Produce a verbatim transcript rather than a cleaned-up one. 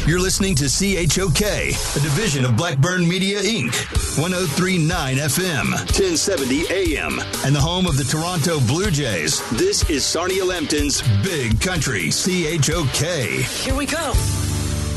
You're listening to C H O K, a division of Blackburn Media, Incorporated. one oh three point nine F M, ten seventy A M, and the home of the Toronto Blue Jays. This is Sarnia Lambton's Big Country C H O K. Here we go.